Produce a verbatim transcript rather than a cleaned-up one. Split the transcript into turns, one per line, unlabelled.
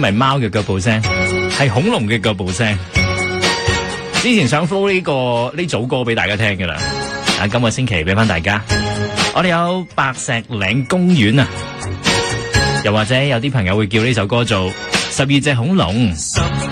係貓嘅腳步聲，係恐龍嘅腳步聲。之前想 flow 呢、這個呢組歌俾大家聽噶啦，啊，今個星期俾翻大家。我哋有白石嶺公園啊，又或者有啲朋友會叫呢首歌做十二隻恐龍。